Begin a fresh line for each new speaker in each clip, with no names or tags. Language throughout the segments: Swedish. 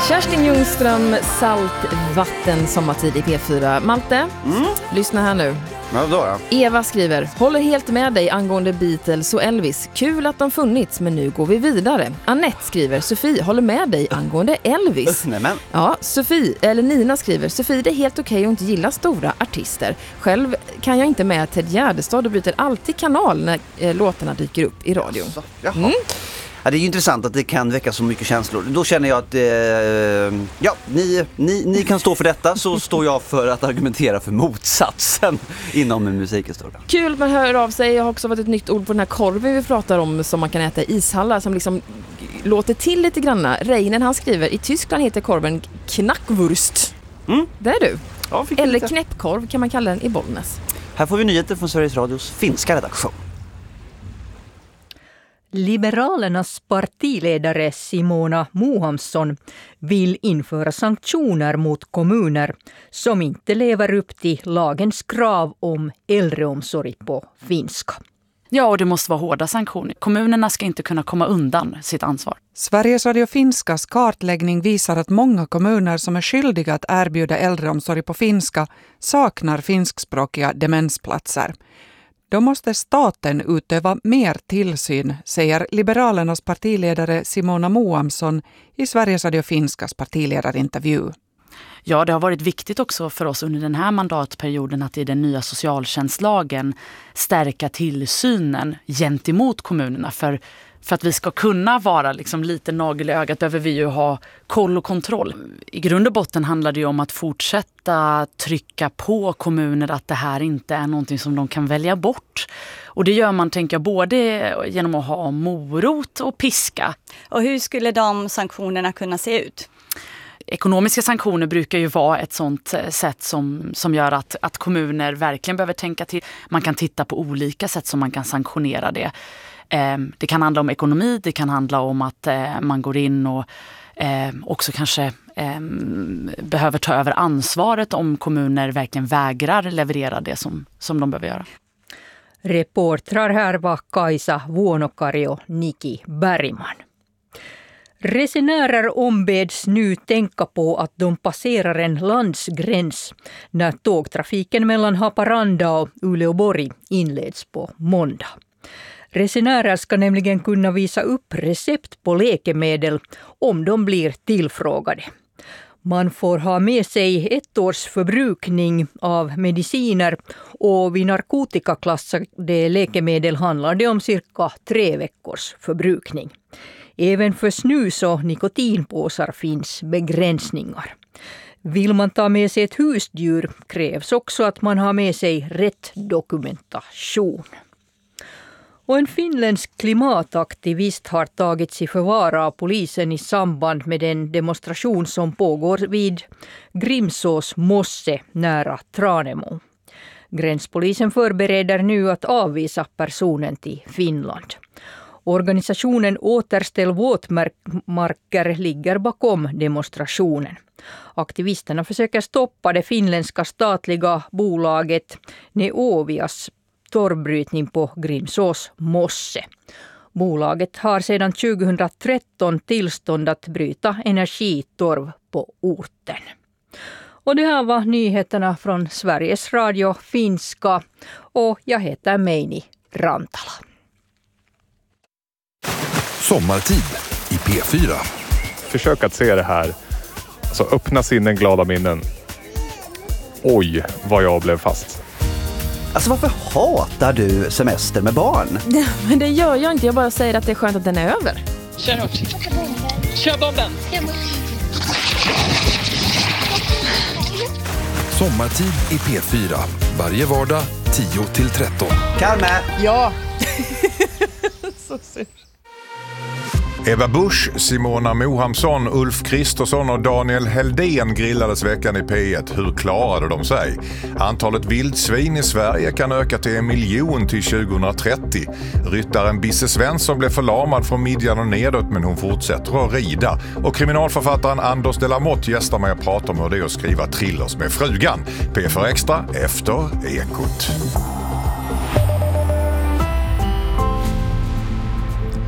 Kerstin Ljungström, Saltvatten, sommartid i P4. Malte, lyssna här nu.
Ja, då.
Eva skriver, håller helt med dig angående Beatles och Elvis. Kul att de funnits, men nu går vi vidare. Annette skriver, Sofie, håller med dig angående Elvis.
Nämen.
Ja, Nina skriver, Sofie, det är helt okej att inte gilla stora artister. Själv kan jag inte med Ted Gärdestad och byter alltid kanal när låtarna dyker upp i radion.
Alltså, jaha. Ja, det är ju intressant att det kan väcka så mycket känslor. Då känner jag att ni kan stå för detta, så står jag för att argumentera för motsatsen inom musikhistorien.
Kul att man hör av sig. Jag har också varit ett nytt ord på den här korven vi pratar om som man kan äta i ishallar som liksom låter till lite granna. Reinen, han skriver, i Tyskland heter korven Knackwurst. Det är du.
Ja,
eller knäppkorv kan man kalla den i Bollnäs.
Här får vi nyheter från Sveriges Radios finska redaktion.
Liberalernas partiledare Simona Mohamsson vill införa sanktioner mot kommuner som inte lever upp till lagens krav om äldreomsorg på finska.
Ja, och det måste vara hårda sanktioner. Kommunerna ska inte kunna komma undan sitt ansvar.
Sveriges Radio Finskas kartläggning visar att många kommuner som är skyldiga att erbjuda äldreomsorg på finska saknar finskspråkiga demensplatser. Då måste staten utöva mer tillsyn, säger Liberalernas partiledare Simona Mohamsson i Sveriges Radio Finskas partiledarintervju.
Ja, det har varit viktigt också för oss under den här mandatperioden att i den nya socialtjänstlagen stärka tillsynen gentemot kommunerna. För att vi ska kunna vara liksom lite nagel i ögat behöver vi ju ha koll och kontroll. I grund och botten handlar det ju om att fortsätta trycka på kommuner att det här inte är någonting som de kan välja bort. Och det gör man, tänker jag, både genom att ha morot och piska.
Och hur skulle de sanktionerna kunna se ut?
Ekonomiska sanktioner brukar ju vara ett sånt sätt som gör att kommuner verkligen behöver tänka till. Man kan titta på olika sätt som man kan sanktionera det. Det kan handla om ekonomi, det kan handla om att man går in och också kanske behöver ta över ansvaret om kommuner verkligen vägrar leverera det som de behöver göra.
Reportrar här var Kaisa Vuonokari och Niki Bergman. Resenärer ombeds nu tänka på att de passerar en landsgräns när tågtrafiken mellan Haparanda och Uleåborg inleds på måndag. Resenärer ska nämligen kunna visa upp recept på läkemedel om de blir tillfrågade. Man får ha med sig 1 års förbrukning av mediciner och vid narkotikaklassade läkemedel handlar det om cirka 3 veckors förbrukning. Även för snus och nikotinpåsar finns begränsningar. Vill man ta med sig ett husdjur krävs också att man har med sig rätt dokumentation. Och en finländsk klimataktivist har tagits i förvar av polisen i samband med en demonstration som pågår vid Grimsås mosse nära Tranemo. Gränspolisen förbereder nu att avvisa personen till Finland. Organisationen Återställ våtmarker ligger bakom demonstrationen. Aktivisterna försöker stoppa det finländska statliga bolaget Neovias torvbrytning på Grimsås mosse. Bolaget har sedan 2013 tillstånd att bryta energitorv på orten. Och det här var nyheterna från Sveriges Radio Finska och jag heter Meini Rantala.
Sommartid i P4.
Försök att se det här. Alltså öppna sinnen, glada minnen. Oj, vad jag blev fast.
Alltså varför hatar du semester med barn?
Men det gör jag inte, jag bara säger att det är skönt att den är över.
Kör hårt. Kör bomben.
Sommartid i P4. Varje vardag 10-13.
Kalme!
Ja. Så synd.
Eva Busch, Simona Mohamsson, Ulf Kristersson och Daniel Heldén grillades veckan i P1. Hur klarade de sig? Antalet vildsvin i Sverige kan öka till 1 miljon till 2030. Ryttaren Bisse Svensson blev förlamad från midjan och nedåt, men hon fortsätter att rida. Och kriminalförfattaren Anders de la Motte gästar mig och pratar om hur det är att skriva thrillers med frugan. P4 Extra efter Ekot.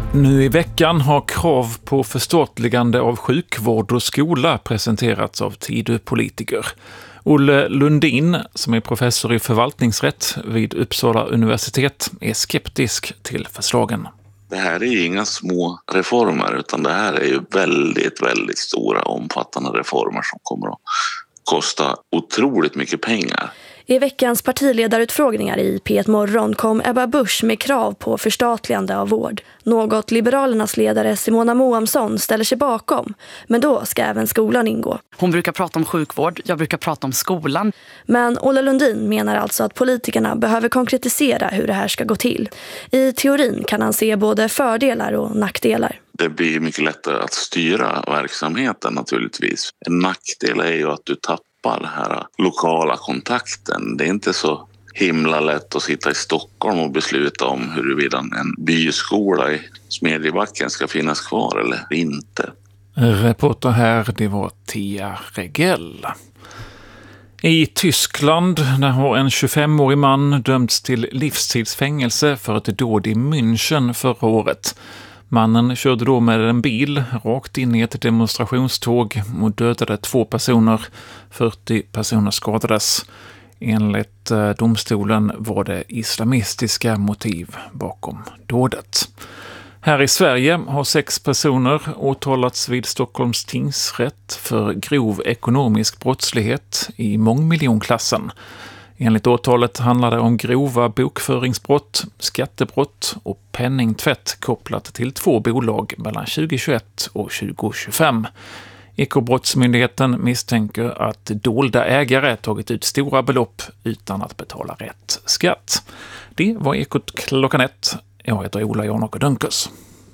Nu i veckan har krav på förstatligande av sjukvård och skola presenterats av Tidöpolitiker. Olle Lundin, som är professor i förvaltningsrätt vid Uppsala universitet, är skeptisk till förslagen.
Det här är ju inga små reformer, utan det här är ju väldigt, väldigt stora, omfattande reformer som kommer att kosta otroligt mycket pengar.
I veckans partiledarutfrågningar i P1 Morgon kom Ebba Busch med krav på förstatligande av vård. Något Liberalernas ledare Simona Mohamsson ställer sig bakom, men då ska även skolan ingå.
Hon brukar prata om sjukvård, jag brukar prata om skolan.
Men Olle Lundin menar alltså att politikerna behöver konkretisera hur det här ska gå till. I teorin kan han se både fördelar och nackdelar.
Det blir mycket lättare att styra verksamheten naturligtvis. En nackdel är ju att du tappar den här lokala kontakten. Det är inte så himla lätt att sitta i Stockholm och besluta om huruvida en byskola i Smedjebacken ska finnas kvar eller inte.
Reporter här, det var Tia Regell. I Tyskland där har en 25-årig man dömts till livstidsfängelse för ett dåd i München förra året. Mannen körde då med en bil rakt in i ett demonstrationståg och dödade 2 personer. 40 personer skadades. Enligt domstolen var det islamistiska motiv bakom dådet. Här i Sverige har 6 personer åtalats vid Stockholms tingsrätt för grov ekonomisk brottslighet i mångmiljonklassen. Enligt åtalet handlar det om grova bokföringsbrott, skattebrott och penningtvätt kopplat till 2 bolag mellan 2021 och 2025. Ekobrottsmyndigheten misstänker att dolda ägare tagit ut stora belopp utan att betala rätt skatt. Det var Ekot klockan 1. Jag heter Ola Janåker Dunkers.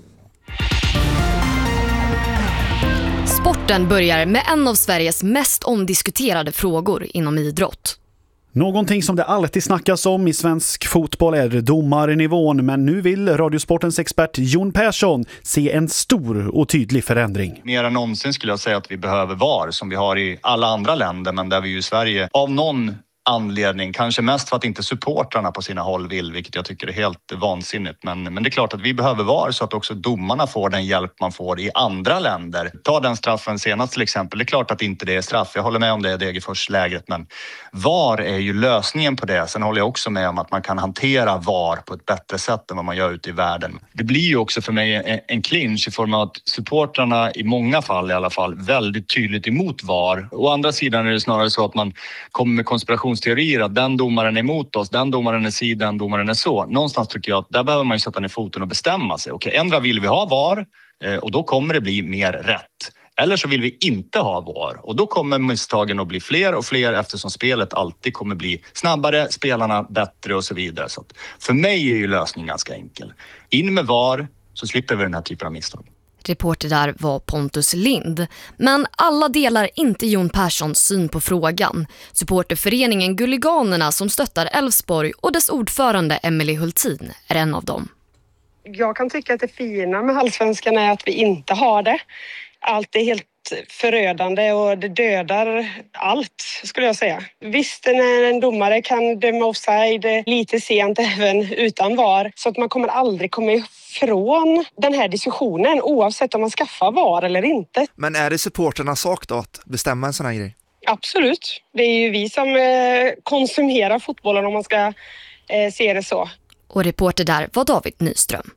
Sporten börjar med en av Sveriges mest omdiskuterade frågor inom idrott.
Någonting som det alltid snackas om i svensk fotboll är domarnivån, men nu vill Radiosportens expert Jon Persson se en stor och tydlig förändring.
Mer än någonsin skulle jag säga att vi behöver VAR som vi har i alla andra länder, men där vi ju i Sverige av någon anledning, kanske mest för att inte supportrarna på sina håll vill, vilket jag tycker är helt vansinnigt. Men det är klart att vi behöver VAR så att också domarna får den hjälp man får i andra länder. Ta den straffen senast till exempel. Det är klart att inte det är straff. Jag håller med om det i Degerfors-lägret, men VAR är ju lösningen på det. Sen håller jag också med om att man kan hantera VAR på ett bättre sätt än vad man gör ute i världen. Det blir ju också för mig en clinch i form av att supportrarna i många fall i alla fall väldigt tydligt emot VAR. Å andra sidan är det snarare så att man kommer med konspirationsteorier att den domaren är emot oss, den domaren är si, den domaren är så. Någonstans tycker jag att där behöver man ju sätta ner foten och bestämma sig. Okej, ändra vill vi ha VAR och då kommer det bli mer rätt. Eller så vill vi inte ha VAR och då kommer misstagen att bli fler och fler eftersom spelet alltid kommer bli snabbare, spelarna bättre och så vidare. Så att för mig är ju lösningen ganska enkel. In med VAR så slipper vi den här typen av misstag.
Reporter där var Pontus Lind. Men alla delar inte Jon Perssons syn på frågan. Supporterföreningen Gulliganerna som stöttar Elfsborg och dess ordförande Emily Hultin är en av dem.
Jag kan tycka att det fina med allsvenskan är att vi inte har det. Allt är helt förödande och det dödar allt skulle jag säga. Visst, när en domare kan döma offside lite sent även utan VAR så att man kommer aldrig komma ifrån den här diskussionen oavsett om man skaffar VAR eller inte.
Men är det supporternas sak då att bestämma en sån här grej?
Absolut. Det är ju vi som konsumerar fotbollen om man ska se det så.
Och reporter där var David Nyström.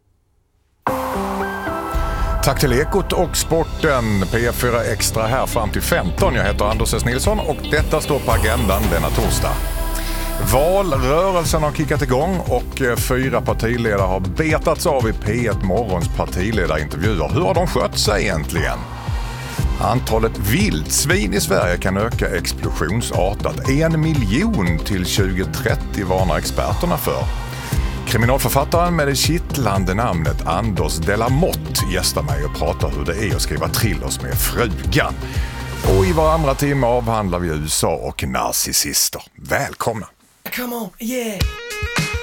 Tack till Ekot och sporten. P4 Extra här fram till 15. Jag heter Anders S. Nilsson och detta står på agendan denna torsdag. Valrörelsen har kickat igång och 4 partiledare har betats av i P1 Morgons partiledarintervjuer. Hur har de skött sig egentligen? Antalet vildsvin i Sverige kan öka explosionsartat. 1 miljon till 2030 varnar experterna för. Kriminalförfattaren med det kittlande namnet Anders Delamotte gästar mig och pratar hur det är att skriva thrillers med frugan. Och i var andra timme avhandlar vi USA och narcissister. Välkomna!
Come on, yeah!